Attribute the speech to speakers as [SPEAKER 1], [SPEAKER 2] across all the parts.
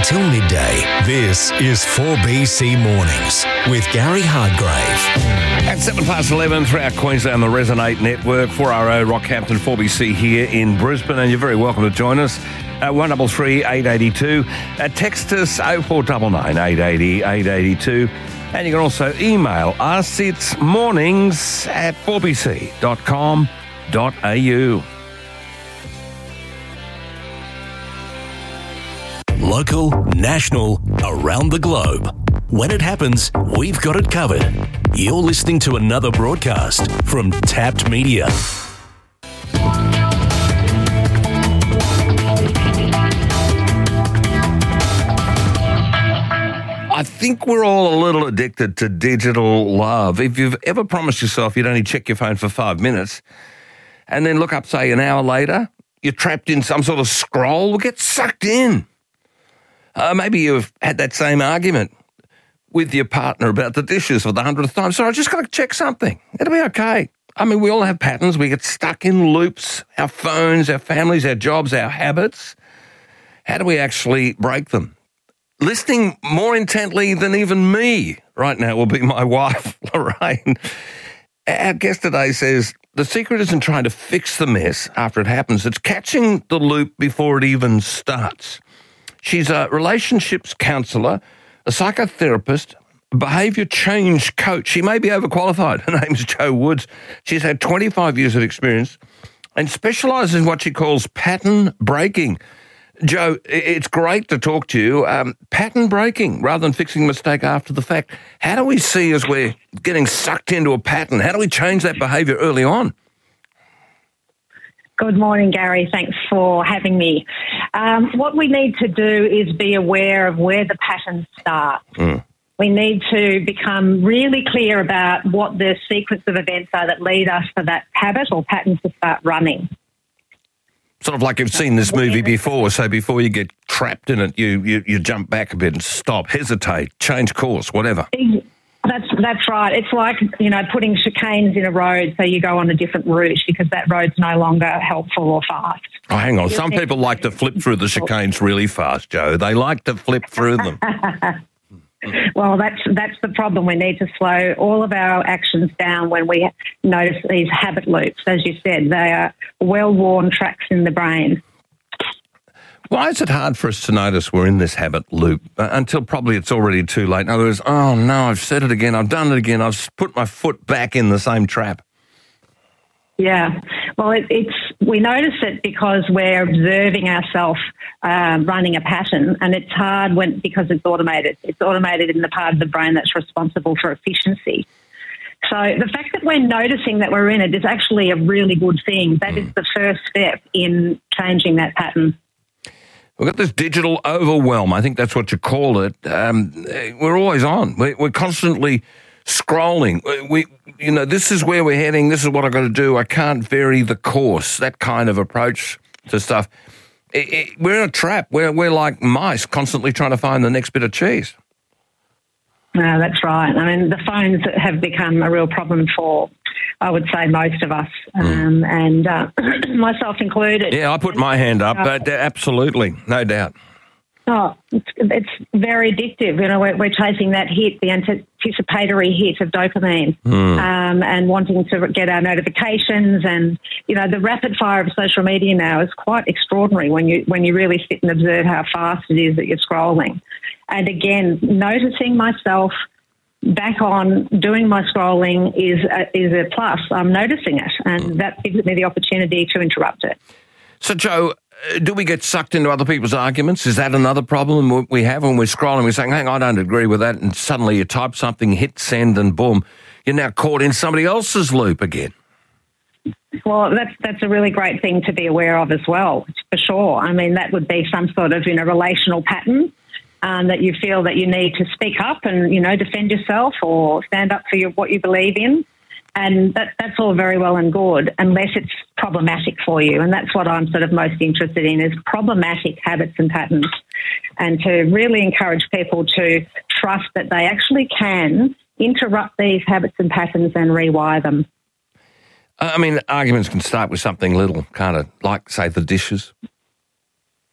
[SPEAKER 1] until midday, this is 4BC Mornings with Gary Hardgrave.
[SPEAKER 2] At 11:07 throughout Queensland, the Resonate Network, 4RO Rockhampton, 4BC here in Brisbane, and you're very welcome to join us. 133 882. Text us 0499 880 882. And you can also email us. It's mornings@4bc.com.au.
[SPEAKER 1] Local, national, around the globe. When it happens, we've got it covered. You're listening to another broadcast from Tapped Media.
[SPEAKER 2] I think we're all a little addicted to digital love. If you've ever promised yourself you'd only check your phone for 5 minutes and then look up, say, an hour later, you're trapped in some sort of scroll, get sucked in. Maybe you've had that same argument with your partner about the dishes for the 100th time. So I just got to check something. It'll be okay. I mean, we all have patterns. We get stuck in loops, our phones, our families, our jobs, our habits. How do we actually break them? Listening more intently than even me right now will be my wife, Lorraine. Our guest today says the secret isn't trying to fix the mess after it happens. It's catching the loop before it even starts. She's a relationships counsellor, a psychotherapist, behaviour change coach. She may be overqualified. Her name's Jo Woods. She's had 25 years of experience and specialises in what she calls pattern breaking. Jo, it's great to talk to you. Pattern breaking rather than fixing a mistake after the fact. How do we see as we're getting sucked into a pattern? How do we change that behaviour early on?
[SPEAKER 3] Good morning, Gary. Thanks for having me. What we need to do is be aware of where the patterns start. We need to become really clear about what the sequence of events are that lead us for that habit or pattern to start running.
[SPEAKER 2] Sort of like you've seen this movie before, so before you get trapped in it, you jump back a bit and stop, hesitate, change course, whatever.
[SPEAKER 3] That's right. It's like, putting chicanes in a road so you go on a different route because that road's no longer helpful or fast.
[SPEAKER 2] Oh, hang on. Some people like to flip through the chicanes really fast, Jo. They like to flip through them.
[SPEAKER 3] Well, that's the problem. We need to slow all of our actions down when we notice these habit loops. As you said, they are well-worn tracks in the brain.
[SPEAKER 2] Why is it hard for us to notice we're in this habit loop until probably it's already too late? In other words, oh no, I've said it again, I've done it again, I've put my foot back in the same trap.
[SPEAKER 3] Yeah, well, we notice it because we're observing ourselves running a pattern, and it's hard because it's automated. It's automated in the part of the brain that's responsible for efficiency. So the fact that we're noticing that we're in it is actually a really good thing. That is the first step in changing that pattern.
[SPEAKER 2] We've got this digital overwhelm. I think that's what you call it. We're always on. We're constantly scrolling. This is where we're heading. This is what I've got to do. I can't vary the course. That kind of approach to stuff. We're in a trap. We're like mice constantly trying to find the next bit of cheese.
[SPEAKER 3] No, that's right. I mean, the phones have become a real problem for, I would say, most of us, and myself included.
[SPEAKER 2] Yeah, I put my hand up, but absolutely, no doubt.
[SPEAKER 3] Oh, it's very addictive. We're chasing that hit, the anticipatory hit of dopamine, and wanting to get our notifications. And the rapid fire of social media now is quite extraordinary when you really sit and observe how fast it is that you're scrolling. And again, noticing myself back on doing my scrolling is a plus. I'm noticing it, and that gives me the opportunity to interrupt it.
[SPEAKER 2] So, Jo, do we get sucked into other people's arguments? Is that another problem we have when we're scrolling? We're saying, hang on, I don't agree with that, and suddenly you type something, hit send, and boom, you're now caught in somebody else's loop again.
[SPEAKER 3] Well, that's a really great thing to be aware of as well, for sure. I mean, that would be some sort of relational pattern. That you feel that you need to speak up and, defend yourself or stand up for what you believe in. And that's all very well and good unless it's problematic for you. And that's what I'm sort of most interested in is problematic habits and patterns, and to really encourage people to trust that they actually can interrupt these habits and patterns and rewire them.
[SPEAKER 2] I mean, arguments can start with something little, kind of like, say, the dishes.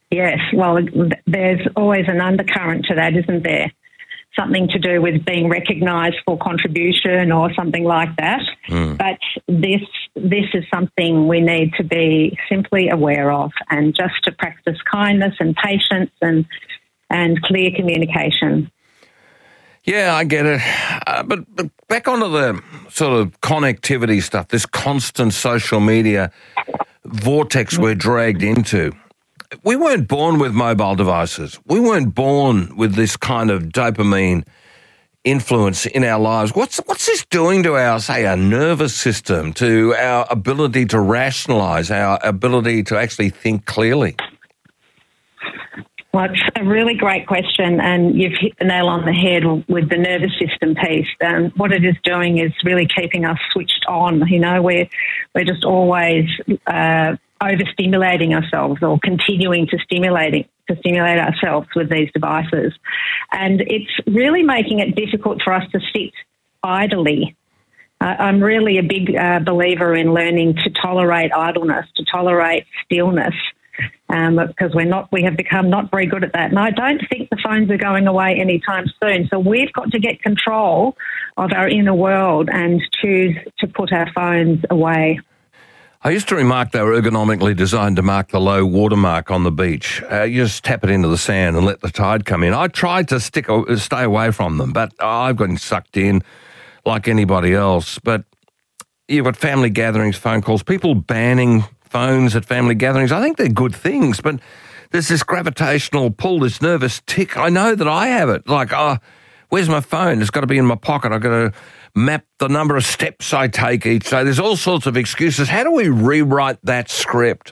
[SPEAKER 3] Yes, well, there's always an undercurrent to that, isn't there? Something to do with being recognised for contribution or something like that. But this is something we need to be simply aware of, and just to practice kindness and patience and clear communication.
[SPEAKER 2] Yeah, I get it. But back onto the sort of connectivity stuff, this constant social media vortex we're dragged into. We weren't born with mobile devices. We weren't born with this kind of dopamine influence in our lives. What's this doing to our nervous system, to our ability to rationalise, our ability to actually think clearly?
[SPEAKER 3] Well, it's a really great question, and you've hit the nail on the head with the nervous system piece. What it is doing is really keeping us switched on. You know, we're just always overstimulating ourselves, or continuing to stimulate ourselves with these devices, and it's really making it difficult for us to sit idly. I'm really a big believer in learning to tolerate idleness, to tolerate stillness. Because we have become not very good at that. And I don't think the phones are going away anytime soon. So we've got to get control of our inner world and choose to put our phones away.
[SPEAKER 2] I used to remark they were ergonomically designed to mark the low water mark on the beach. You just tap it into the sand and let the tide come in. I tried to stay away from them, but I've gotten sucked in like anybody else. But you've got family gatherings, phone calls, people banning phones at family gatherings. I think they're good things, but there's this gravitational pull, this nervous tick. I know that I have it. Like, where's my phone? It's got to be in my pocket. I've got to map the number of steps I take each day. There's all sorts of excuses. How do we rewrite that script?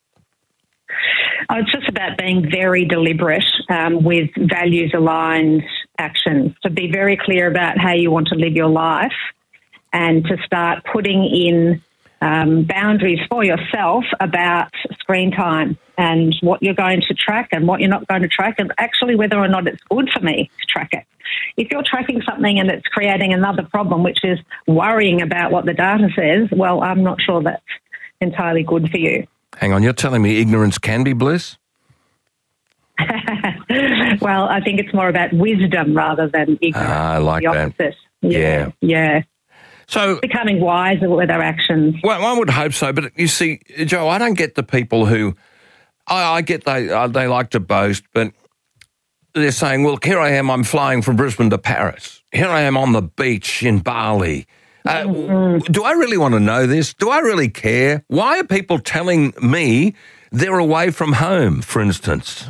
[SPEAKER 3] It's just about being very deliberate with values-aligned actions, to be very clear about how you want to live your life, and to start putting in boundaries for yourself about screen time and what you're going to track and what you're not going to track, and actually whether or not it's good for me to track it. If you're tracking something and it's creating another problem, which is worrying about what the data says, well, I'm not sure that's entirely good for you.
[SPEAKER 2] Hang on, you're telling me ignorance can be bliss?
[SPEAKER 3] Well, I think it's more about wisdom rather than ignorance.
[SPEAKER 2] I like that.
[SPEAKER 3] Yeah.
[SPEAKER 2] So
[SPEAKER 3] becoming wiser with our actions.
[SPEAKER 2] Well, I would hope so, but you see, Joe, I don't get the people who, I get they like to boast, but they're saying, well, here I am, I'm flying from Brisbane to Paris. Here I am on the beach in Bali. Do I really want to know this? Do I really care? Why are people telling me they're away from home, for instance?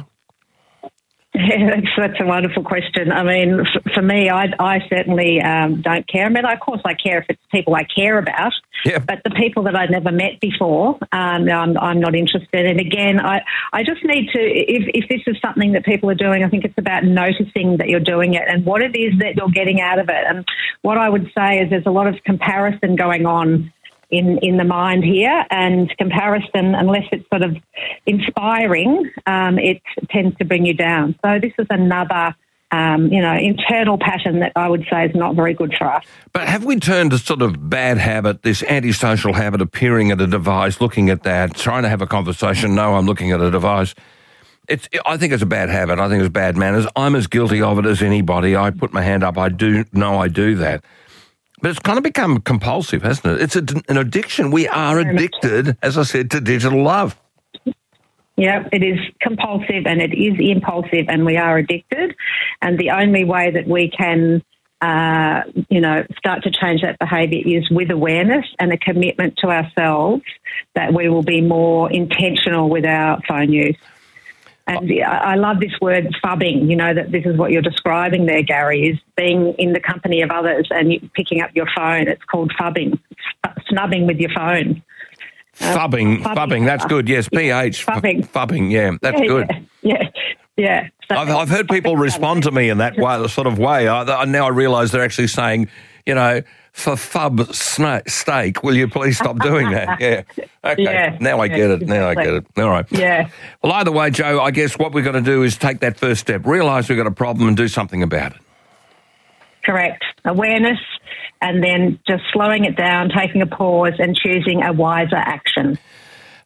[SPEAKER 3] Yeah, that's a wonderful question. I mean, for me, I certainly don't care. I mean, of course I care if it's people I care about, but the people that I've never met before, I'm not interested. And again, I just need to, if this is something that people are doing, I think it's about noticing that you're doing it and what it is that you're getting out of it. And what I would say is there's a lot of comparison going on in the mind here, and comparison, unless it's sort of inspiring, it tends to bring you down. So this is another, internal pattern that I would say is not very good for us.
[SPEAKER 2] But have we turned a sort of bad habit, this antisocial habit of peering at a device, looking at that, trying to have a conversation? No, I'm looking at a device. I think it's a bad habit. I think it's bad manners. I'm as guilty of it as anybody. I put my hand up. I do know I do that. But it's kind of become compulsive, hasn't it? It's an addiction. We are addicted, as I said, to digital love.
[SPEAKER 3] Yeah, it is compulsive and it is impulsive, and we are addicted. And the only way that we can, start to change that behaviour is with awareness and a commitment to ourselves that we will be more intentional with our phone use. And I love this word fubbing, that this is what you're describing there, Gary, is being in the company of others and picking up your phone. It's called fubbing, snubbing with your phone.
[SPEAKER 2] Fubbing, that's good, yes, PH. Fubbing, yeah, that's good.
[SPEAKER 3] Yeah. So
[SPEAKER 2] I've heard people respond to me in that way, the sort of way. Now I realise they're actually saying, for fub steak, will you please stop doing that? Yeah. Okay. Yeah. Now I get it. All right.
[SPEAKER 3] Yeah.
[SPEAKER 2] Well, either way, Joe, I guess what we've got to do is take that first step, realise we've got a problem and do something about it.
[SPEAKER 3] Correct. Awareness, and then just slowing it down, taking a pause and choosing a wiser action.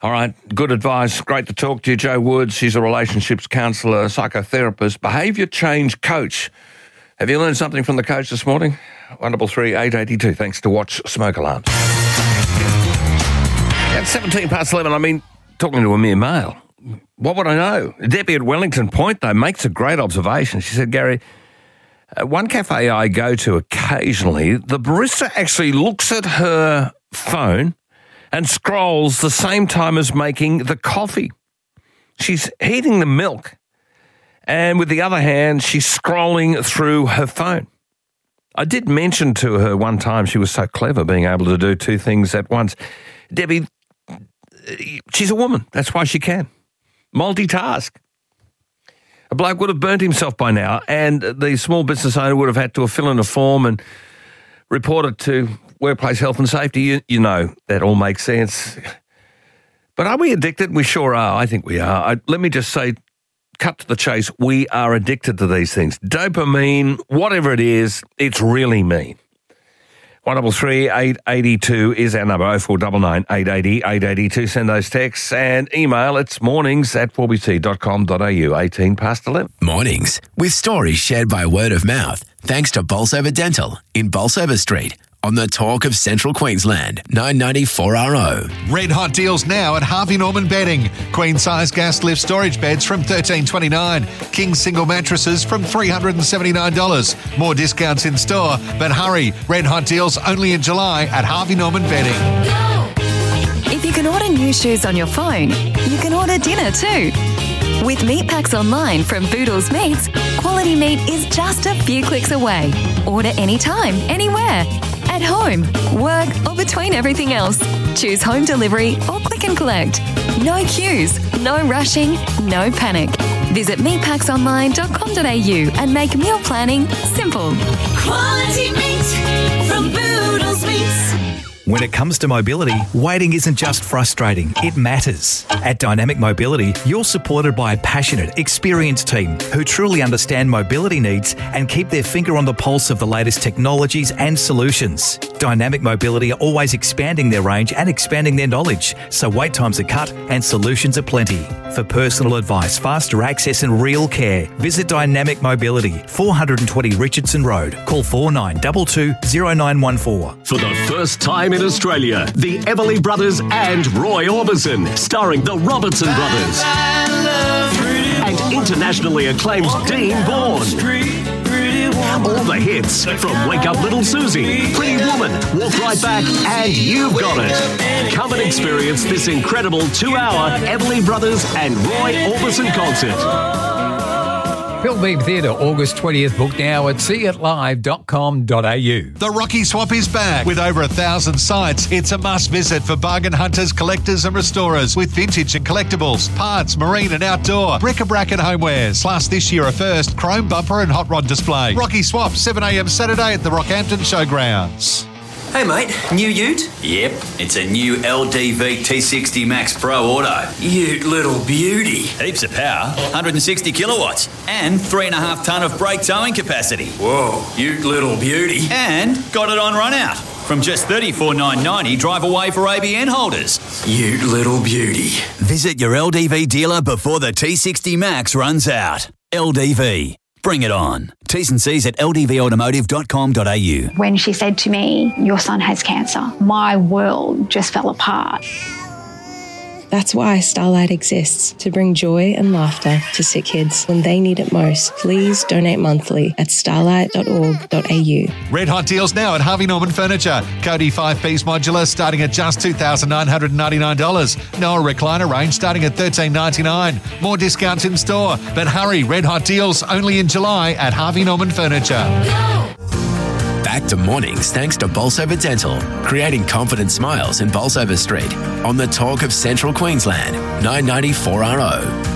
[SPEAKER 2] All right, good advice. Great to talk to you, Jo Woods. She's a relationships counsellor, psychotherapist, behaviour change coach. Have you learned something from the coach this morning? 133 882. Thanks to Watch Smoke Alarms. At 17 past 11, I mean, talking to a mere male. What would I know? Debbie at Wellington Point, though, makes a great observation. She said, Gary, one cafe I go to occasionally, the barista actually looks at her phone and scrolls the same time as making the coffee. She's heating the milk, and with the other hand, she's scrolling through her phone. I did mention to her one time she was so clever being able to do two things at once. Debbie, she's a woman. That's why she can multitask. A bloke would have burnt himself by now, and the small business owner would have had to fill in a form and report it to Workplace Health and Safety. You know, that all makes sense. But are we addicted? We sure are. I think we are. Let me just say, cut to the chase, we are addicted to these things. Dopamine, whatever it is, it's really mean. 133 882 is our number, 0499 880 882. Send those texts and email. It's mornings@4bc.com.au, 18 past 11.
[SPEAKER 4] Mornings, with stories shared by word of mouth, thanks to Bolsover Dental in Bolsover Street. On the Talk of Central Queensland, 994RO.
[SPEAKER 5] Red hot deals now at Harvey Norman Bedding. Queen size gas lift storage beds from $13.29. King single mattresses from $379. More discounts in store, but hurry, red hot deals only in July at Harvey Norman Bedding.
[SPEAKER 6] If you can order new shoes on your phone, you can order dinner too. With meat packs online from Boodles Meats, quality meat is just a few clicks away. Order anytime, anywhere. At home, work, or between everything else. Choose home delivery or click and collect. No queues, no rushing, no panic. Visit meatpacksonline.com.au and make meal planning simple.
[SPEAKER 7] Quality meat from Boodles Meats.
[SPEAKER 8] When it comes to mobility, waiting isn't just frustrating, it matters. At Dynamic Mobility, you're supported by a passionate, experienced team who truly understand mobility needs and keep their finger on the pulse of the latest technologies and solutions. Dynamic Mobility are always expanding their range and expanding their knowledge, so wait times are cut and solutions are plenty. For personal advice, faster access and real care, visit Dynamic Mobility, 420 Richardson Road. Call 4922 0914.
[SPEAKER 1] For the first time in Australia, the Everly Brothers and Roy Orbison, starring the Robertson Brothers. And internationally acclaimed Dean Bourne. All the hits from Wake Up Little Susie, Pretty Woman, Walk Right Back, and You've Got It. Come and experience this incredible 2-hour Everly Brothers and Roy Orbison concert.
[SPEAKER 9] Phil Beam Theatre, August 20th. Book now at seeitlive.com.au.
[SPEAKER 5] The Rocky Swap is back with over 1,000 sites. It's a must visit for bargain hunters, collectors and restorers with vintage and collectibles, parts, marine and outdoor, bric-a-brac and homewares. Plus this year a first, chrome bumper and hot rod display. Rocky Swap, 7am Saturday at the Rockhampton Showgrounds.
[SPEAKER 10] Hey mate, new ute? Yep, it's a new LDV T60 Max Pro Auto. Ute little beauty. Heaps of power, 160 kilowatts, and 3.5 tonne of brake towing capacity. Whoa, ute little beauty. And got it on run out. From just $34,990 drive away for ABN holders. Ute little beauty. Visit your LDV dealer before the T60 Max runs out. LDV. Bring it on. T's and C's at ldvautomotive.com.au.
[SPEAKER 11] When she said to me, your son has cancer, my world just fell apart.
[SPEAKER 12] That's why Starlight exists, to bring joy and laughter to sick kids when they need it most. Please donate monthly at starlight.org.au.
[SPEAKER 5] Red hot deals now at Harvey Norman Furniture. Cody 5-piece modular starting at just $2,999. Noah recliner range starting at $1,399. More discounts in store. But hurry, red hot deals only in July at Harvey Norman Furniture.
[SPEAKER 4] Back to mornings thanks to Bolsover Dental, creating confident smiles in Bolsover Street. On the Talk of Central Queensland, 994RO.